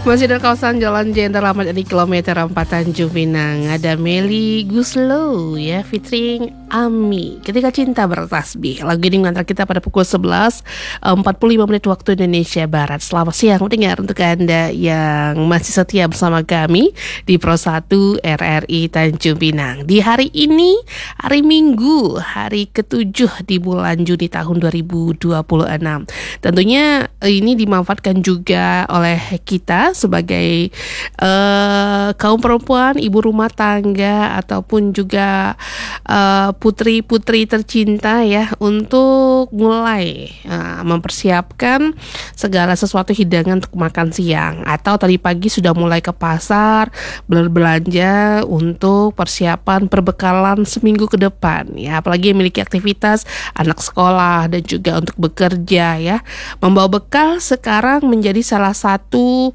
Masih dari kawasan Jalan Jenderal Ahmad Yani kilometer 4 Tanjung Pinang. Ada Melly Guslow ya featuring Ami, Ketika Cinta Bertasbih. Lagu ini mengantar kita pada pukul 11.45 menit waktu Indonesia Barat. Selamat siang mendengar untuk Anda yang masih setia bersama kami di Pro 1 RRI Tanjung Pinang. Di hari ini, hari Minggu, hari ke-7 di bulan Juni tahun 2026. Tentunya ini dimanfaatkan juga oleh kita sebagai kaum perempuan, ibu rumah tangga ataupun juga putri-putri tercinta ya, untuk mulai mempersiapkan segala sesuatu hidangan untuk makan siang, atau tadi pagi sudah mulai ke pasar berbelanja untuk persiapan perbekalan seminggu ke depan ya, apalagi yang memiliki aktivitas anak sekolah dan juga untuk bekerja ya. Membawa bekal sekarang menjadi salah satu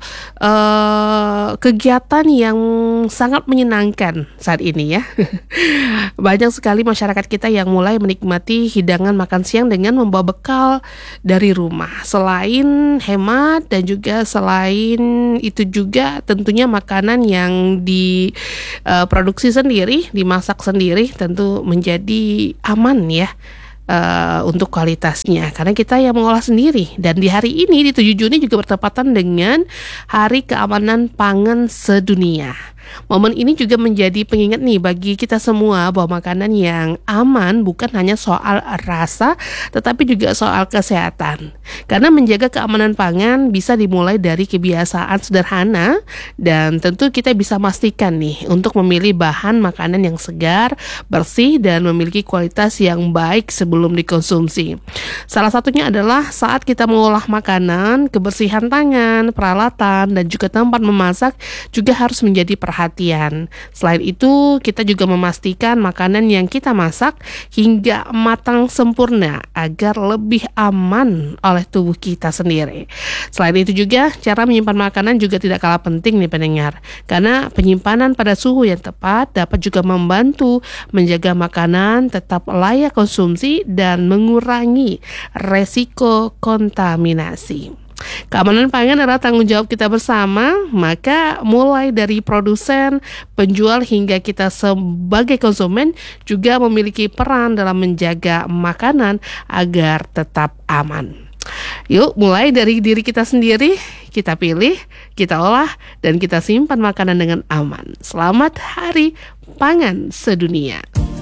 kegiatan yang sangat menyenangkan saat ini ya. Banyak sekali masyarakat kita yang mulai menikmati hidangan makan siang dengan membawa bekal dari rumah. Selain hemat dan juga selain itu juga tentunya makanan yang diproduksi sendiri, dimasak sendiri tentu menjadi aman ya. Untuk kualitasnya, karena kita yang mengolah sendiri. Dan di hari ini di 7 Juni juga bertepatan dengan Hari Keamanan Pangan Sedunia. Momen ini juga menjadi pengingat nih bagi kita semua bahwa makanan yang aman bukan hanya soal rasa, tetapi juga soal kesehatan. Karena menjaga keamanan pangan bisa dimulai dari kebiasaan sederhana, dan tentu kita bisa pastikan nih untuk memilih bahan makanan yang segar, bersih, dan memiliki kualitas yang baik sebelum dikonsumsi. Salah satunya adalah saat kita mengolah makanan, kebersihan tangan, peralatan, dan juga tempat memasak juga harus menjadi perhatian. Selain itu, kita juga memastikan makanan yang kita masak hingga matang sempurna agar lebih aman oleh tubuh kita sendiri. Selain itu juga, cara menyimpan makanan juga tidak kalah penting nih pendengar, karena penyimpanan pada suhu yang tepat dapat juga membantu menjaga makanan tetap layak konsumsi dan mengurangi resiko kontaminasi. Keamanan pangan adalah tanggung jawab kita bersama, maka mulai dari produsen, penjual hingga kita sebagai konsumen juga memiliki peran dalam menjaga makanan agar tetap aman. Yuk, mulai dari diri kita sendiri, kita pilih, kita olah, dan kita simpan makanan dengan aman. Selamat Hari Pangan Sedunia.